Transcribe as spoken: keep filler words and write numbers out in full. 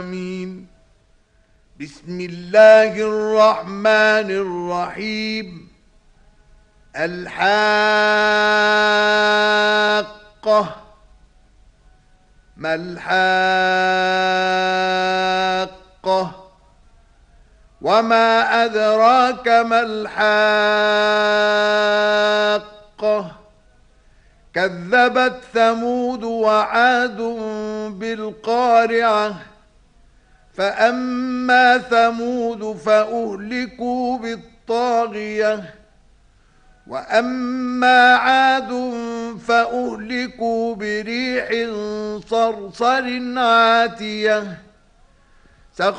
آمين. بسم الله الرحمن الرحيم. الحاقة. ما الحاقة؟ وما أدراك ما الحاقة؟ كذبت ثمود وعاد بالقارعة. فأما ثمود فأهلكوا بالطاغية، وأما عاد فأهلكوا بريح صرصر عاتية